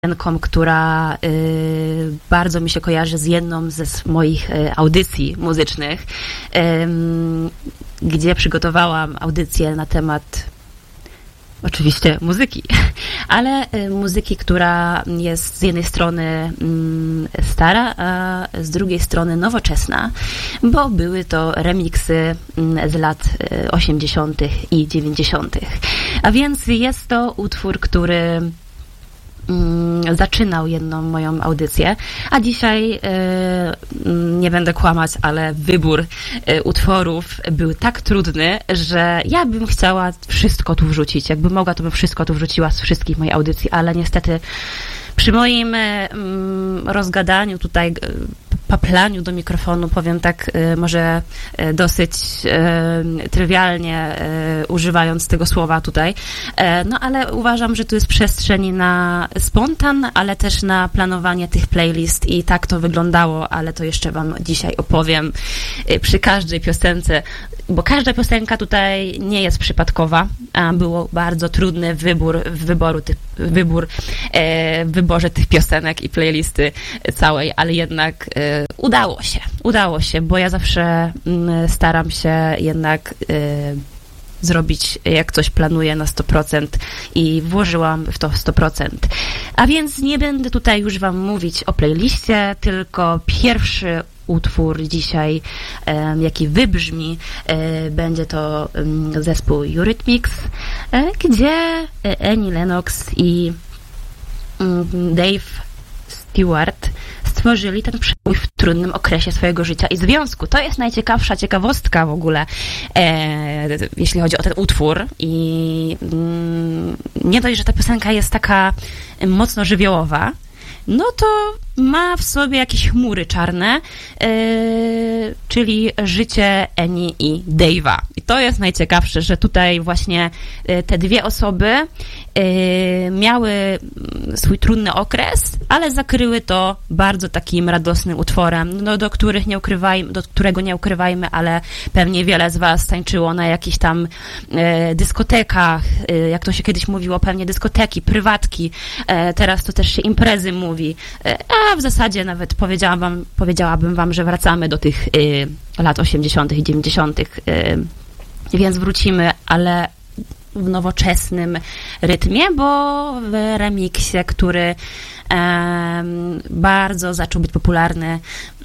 piosenką, która bardzo mi się kojarzy z jedną ze moich audycji muzycznych, gdzie przygotowałam audycję na temat oczywiście muzyki, ale muzyki, która jest z jednej strony stara, a z drugiej strony nowoczesna, bo były to remiksy z lat 80. i 90. A więc jest to utwór, który zaczynał jedną moją audycję, a dzisiaj nie będę kłamać, ale wybór utworów był tak trudny, że ja bym chciała wszystko tu wrzucić. Jakbym mogła, to bym wszystko tu wrzuciła z wszystkich moich audycji, ale niestety przy moim rozgadaniu tutaj, paplaniu do mikrofonu, powiem tak, może dosyć trywialnie używając tego słowa tutaj, no ale uważam, że tu jest przestrzeń na spontan, ale też na planowanie tych playlist i tak to wyglądało, ale to jeszcze wam dzisiaj opowiem przy każdej piosence, bo każda piosenka tutaj nie jest przypadkowa, a było bardzo trudny wybór w wyborze tych piosenek i playlisty całej, ale jednak udało się, bo ja zawsze staram się jednak zrobić, jak coś planuję na 100% i włożyłam w to 100%. A więc nie będę tutaj już wam mówić o playliście, tylko pierwszy utwór dzisiaj, jaki wybrzmi, będzie to zespół Eurythmics, gdzie Annie Lennox i Dave Stewart stworzyli ten przebój w trudnym okresie swojego życia i związku. To jest najciekawsza ciekawostka w ogóle, jeśli chodzi o ten utwór. I nie dość, że ta piosenka jest taka mocno żywiołowa, no to ma w sobie jakieś chmury czarne, czyli życie Annie i Dave'a. I to jest najciekawsze, że tutaj właśnie te dwie osoby miały swój trudny okres, ale zakryły to bardzo takim radosnym utworem, no, do którego nie ukrywajmy, ale pewnie wiele z was tańczyło na jakichś tam dyskotekach, jak to się kiedyś mówiło, pewnie dyskoteki, prywatki, teraz to też się imprezy mówi, a w zasadzie nawet powiedziałabym wam, że wracamy do tych lat 80. i 90., więc wrócimy, ale w nowoczesnym rytmie, bo w remiksie, który bardzo zaczął być popularny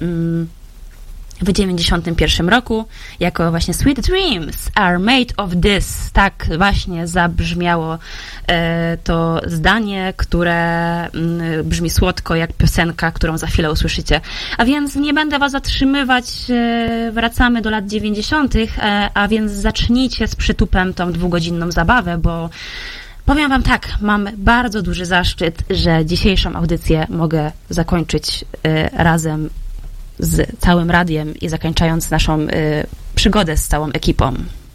w 91 roku, jako właśnie Sweet Dreams are made of this. Tak właśnie zabrzmiało to zdanie, które brzmi słodko jak piosenka, którą za chwilę usłyszycie. A więc nie będę was zatrzymywać, wracamy do lat 90., a więc zacznijcie z przytupem tą 2-godzinną zabawę, bo powiem wam tak, mam bardzo duży zaszczyt, że dzisiejszą audycję mogę zakończyć razem z całym radiem i zakończając naszą przygodę z całą ekipą.